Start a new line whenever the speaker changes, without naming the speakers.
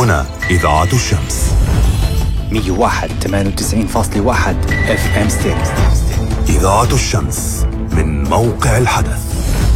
هنا إذاعة الشمس
101.98.1 FM ستيريو.
إذاعة الشمس من موقع الحدث.